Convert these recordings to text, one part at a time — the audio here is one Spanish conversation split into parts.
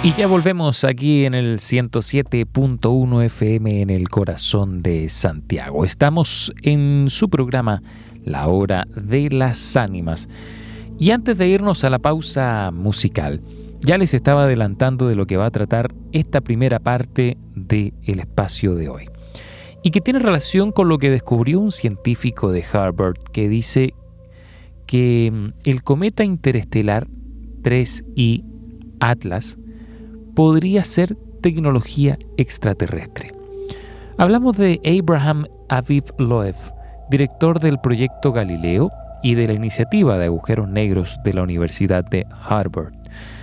Y ya volvemos aquí en el 107.1 FM en el corazón de Santiago. Estamos en su programa La Hora de las Ánimas. Y antes de irnos a la pausa musical, ya les estaba adelantando de lo que va a tratar esta primera parte del espacio de hoy. Y que tiene relación con lo que descubrió un científico de Harvard que dice que el cometa interestelar 3I Atlas podría ser tecnología extraterrestre. Hablamos de Abraham Aviv Loev, director del proyecto Galileo y de la iniciativa de agujeros negros de la Universidad de Harvard.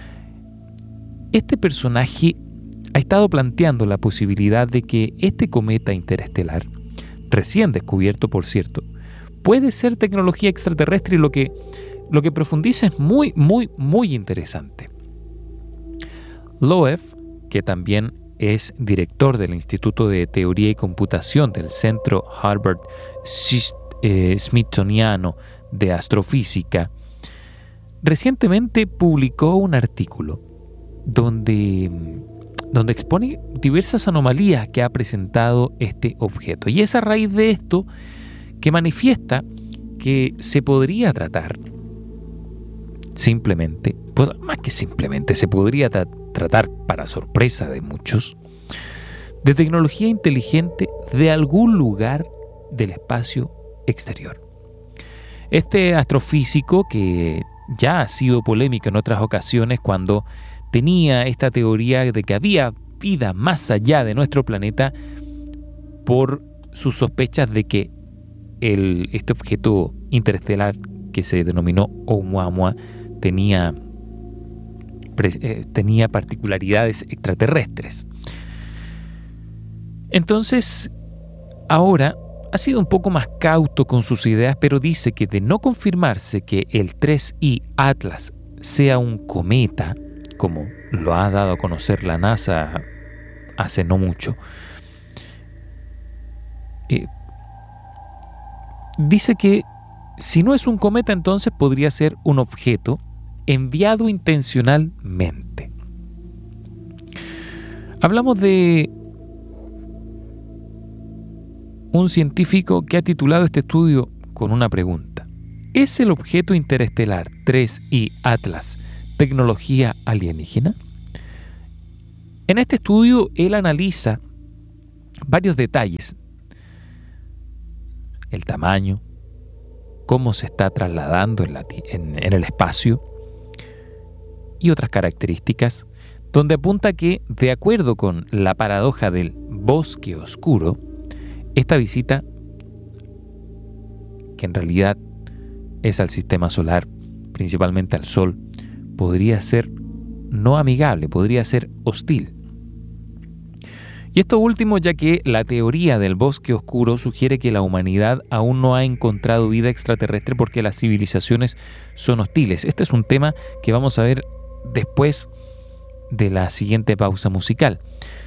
Este personaje ha estado planteando la posibilidad de que este cometa interestelar, recién descubierto por cierto, puede ser tecnología extraterrestre, y lo que profundiza es muy interesante. Loev, que también es director del Instituto de Teoría y Computación del Centro Harvard Smithsoniano de Astrofísica, recientemente publicó un artículo donde expone diversas anomalías que ha presentado este objeto. Y es a raíz de esto que manifiesta que se podría tratar simplemente, pues más que simplemente, se podría tratar, para sorpresa de muchos, de tecnología inteligente de algún lugar del espacio exterior. Este astrofísico, que ya ha sido polémico en otras ocasiones cuando tenía esta teoría de que había vida más allá de nuestro planeta, por sus sospechas de que este objeto interestelar que se denominó Oumuamua tenía particularidades extraterrestres. Entonces, ahora ha sido un poco más cauto con sus ideas, pero dice que de no confirmarse que el 3I Atlas sea un cometa, como lo ha dado a conocer la NASA hace no mucho, dice que si no es un cometa, entonces podría ser un objeto enviado intencionalmente. Hablamos de un científico que ha titulado este estudio con una pregunta: ¿es el objeto interestelar 3I Atlas tecnología alienígena? En este estudio él analiza varios detalles: el tamaño, cómo se está trasladando en el espacio y otras características, donde apunta que, de acuerdo con la paradoja del bosque oscuro, esta visita, que en realidad es al sistema solar, principalmente al Sol, podría ser no amigable, podría ser hostil. Y esto último, ya que la teoría del bosque oscuro sugiere que la humanidad aún no ha encontrado vida extraterrestre porque las civilizaciones son hostiles. Este es un tema que vamos a ver después de la siguiente pausa musical.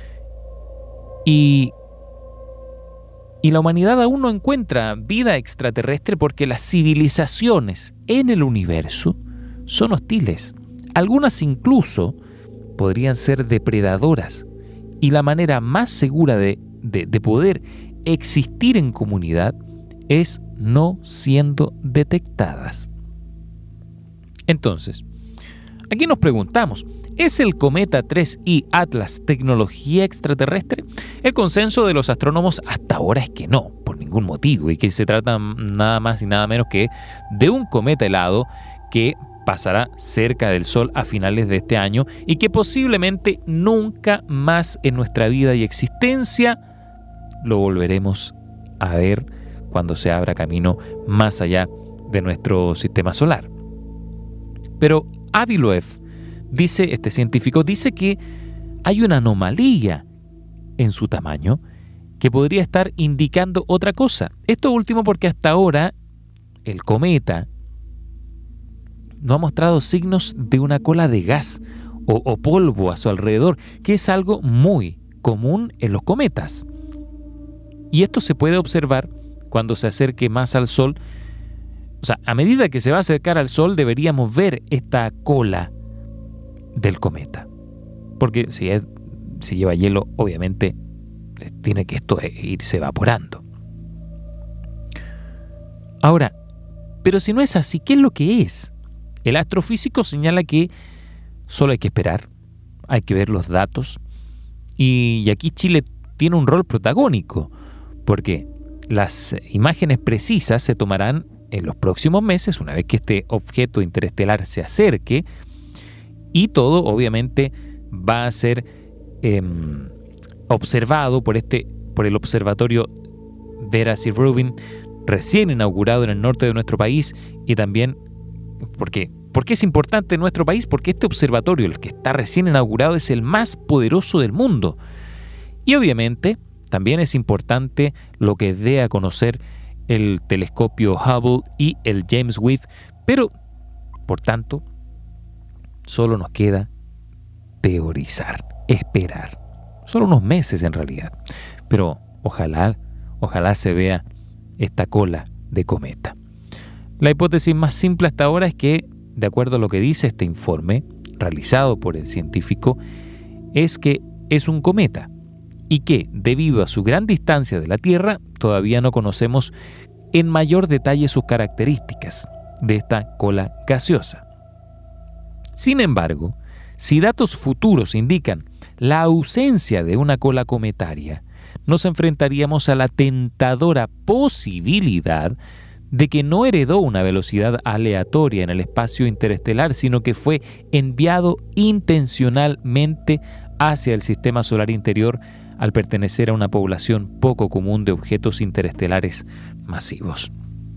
Y la humanidad aún no encuentra vida extraterrestre porque las civilizaciones en el universo son hostiles. Algunas incluso podrían ser depredadoras. Y la manera más segura de poder existir en comunidad es no siendo detectadas. Entonces, aquí nos preguntamos, ¿es el cometa 3I Atlas tecnología extraterrestre? El consenso de los astrónomos hasta ahora es que no, por ningún motivo, y que se trata nada más y nada menos que de un cometa helado que pasará cerca del Sol a finales de este año y que posiblemente nunca más en nuestra vida y existencia lo volveremos a ver cuando se abra camino más allá de nuestro sistema solar. Pero Avi Loev, dice este científico, dice que hay una anomalía en su tamaño que podría estar indicando otra cosa. Esto último porque hasta ahora el cometa no ha mostrado signos de una cola de gas o polvo a su alrededor, que es algo muy común en los cometas. Y esto se puede observar cuando se acerque más al Sol. O sea, a medida que se va a acercar al Sol, deberíamos ver esta cola del cometa. porque si lleva hielo, obviamente tiene que esto irse evaporando. Ahora, pero si no es así, ¿qué es lo que es? El astrofísico señala que solo hay que esperar, hay que ver los datos, y aquí Chile tiene un rol protagónico, porque las imágenes precisas se tomarán en los próximos meses, una vez que este objeto interestelar se acerque, y todo obviamente va a ser observado por el observatorio Vera C. Rubin, recién inaugurado en el norte de nuestro país, y también ¿por qué es importante en nuestro país? Porque este observatorio, el que está recién inaugurado, es el más poderoso del mundo. Y obviamente también es importante lo que dé a conocer el telescopio Hubble y el James Webb, pero por tanto solo nos queda teorizar, esperar. Solo unos meses en realidad, pero ojalá se vea esta cola de cometa. La hipótesis más simple hasta ahora es que, de acuerdo a lo que dice este informe realizado por el científico, es que es un cometa y que, debido a su gran distancia de la Tierra, todavía no conocemos en mayor detalle sus características de esta cola gaseosa. Sin embargo, si datos futuros indican la ausencia de una cola cometaria, nos enfrentaríamos a la tentadora posibilidad de que no heredó una velocidad aleatoria en el espacio interestelar, sino que fue enviado intencionalmente hacia el sistema solar interior al pertenecer a una población poco común de objetos interestelares masivos.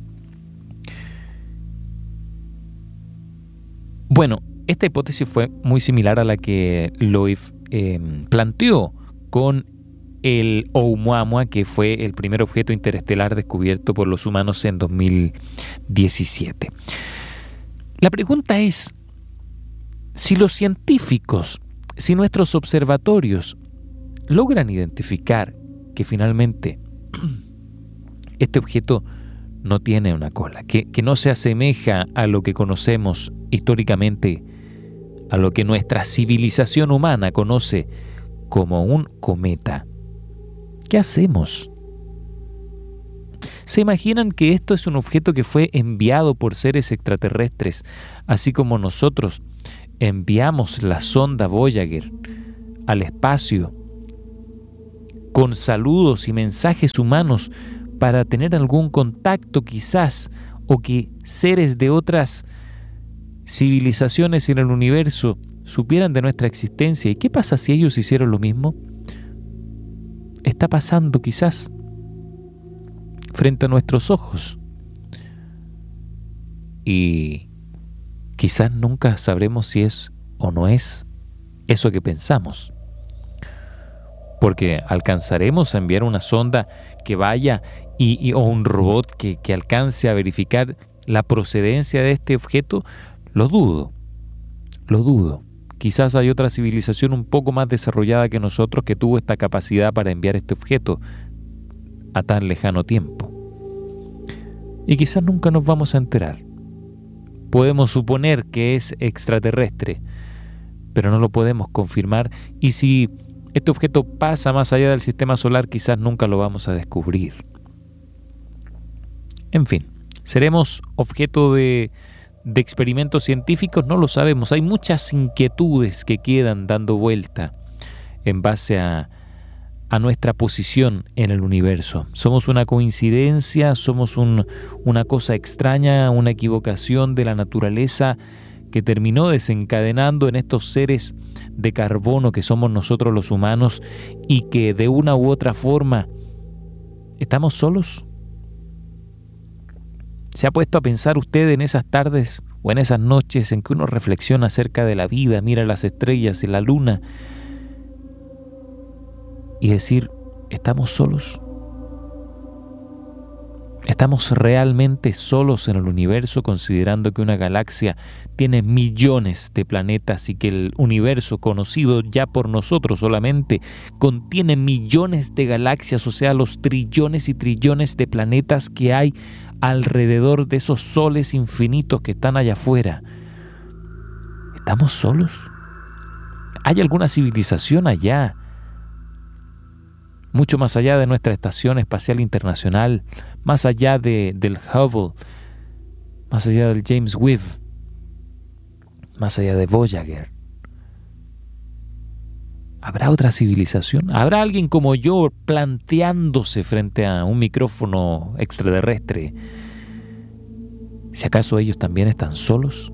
Bueno, esta hipótesis fue muy similar a la que Loeb planteó con el Oumuamua, que fue el primer objeto interestelar descubierto por los humanos en 2017. La pregunta es, si los científicos, si nuestros observatorios logran identificar que finalmente este objeto no tiene una cola, que no se asemeja a lo que conocemos históricamente, a lo que nuestra civilización humana conoce como un cometa, ¿qué hacemos? ¿Se imaginan que esto es un objeto que fue enviado por seres extraterrestres, así como nosotros enviamos la sonda Voyager al espacio con saludos y mensajes humanos para tener algún contacto quizás, o que seres de otras civilizaciones en el universo supieran de nuestra existencia? ¿Y qué pasa si ellos hicieron lo mismo? Está pasando quizás frente a nuestros ojos, y quizás nunca sabremos si es o no es eso que pensamos, porque alcanzaremos a enviar una sonda que vaya o un robot que alcance a verificar la procedencia de este objeto. Lo dudo. Quizás hay otra civilización un poco más desarrollada que nosotros que tuvo esta capacidad para enviar este objeto a tan lejano tiempo. Y quizás nunca nos vamos a enterar. Podemos suponer que es extraterrestre, pero no lo podemos confirmar. Y si este objeto pasa más allá del sistema solar, quizás nunca lo vamos a descubrir. En fin, ¿seremos objeto de experimentos científicos? No lo sabemos. Hay muchas inquietudes que quedan dando vuelta en base a nuestra posición en el universo. ¿Somos una coincidencia? ¿Somos una cosa extraña, una equivocación de la naturaleza que terminó desencadenando en estos seres de carbono que somos nosotros los humanos, y que de una u otra forma estamos solos? ¿Se ha puesto a pensar usted en esas tardes o en esas noches en que uno reflexiona acerca de la vida, mira las estrellas y la luna, y decir, ¿estamos solos? ¿Estamos realmente solos en el universo, considerando que una galaxia tiene millones de planetas y que el universo conocido ya por nosotros solamente contiene millones de galaxias, o sea, los trillones y trillones de planetas que hay alrededor de esos soles infinitos que están allá afuera? ¿Estamos solos? ¿Hay alguna civilización allá, mucho más allá de nuestra Estación Espacial Internacional, más allá del Hubble, más allá del James Webb, más allá de Voyager? ¿Habrá otra civilización? ¿Habrá alguien como yo planteándose frente a un micrófono extraterrestre si acaso ellos también están solos?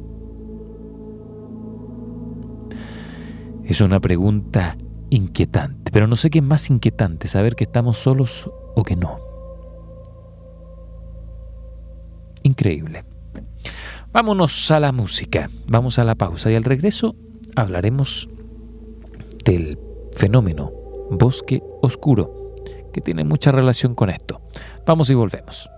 Es una pregunta inquietante, pero no sé qué es más inquietante, saber que estamos solos o que no. Increíble. Vámonos a la música, vamos a la pausa y al regreso hablaremos del fenómeno bosque oscuro, que tiene mucha relación con esto. Vamos y volvemos.